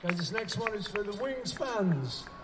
Okay, this next one is for the Wings fans.